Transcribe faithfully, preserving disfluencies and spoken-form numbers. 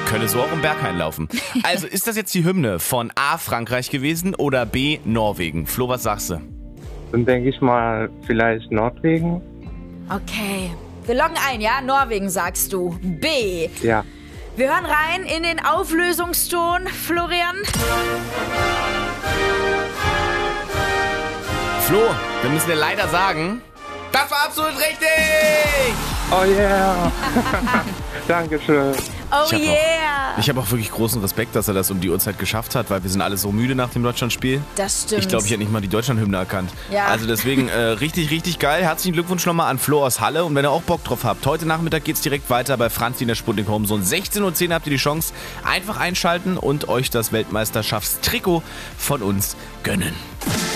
Könnte so auch im Berg einlaufen. Also, ist das jetzt die Hymne von A, Frankreich gewesen oder B, Norwegen? Flo, was sagst du? Dann denke ich mal vielleicht Norwegen. Okay. Wir loggen ein, ja? Norwegen sagst du. B. Ja. Wir hören rein in den Auflösungston, Florian. Flo, wir müssen dir leider sagen, das war absolut richtig! Oh yeah! Dankeschön. Oh Ich hab yeah! auch, ich habe auch wirklich großen Respekt, dass er das um die Uhrzeit geschafft hat, weil wir sind alle so müde nach dem Deutschlandspiel. Das stimmt. Ich glaube, ich hätte nicht mal die Deutschlandhymne erkannt. Ja. Also deswegen äh, richtig, richtig geil. Herzlichen Glückwunsch nochmal an Flo aus Halle. Und wenn ihr auch Bock drauf habt, heute Nachmittag geht's direkt weiter bei Franzi in der Sputnik Home. So um sechzehn Uhr zehn habt ihr die Chance, einfach einschalten und euch das Weltmeisterschaftstrikot von uns gönnen.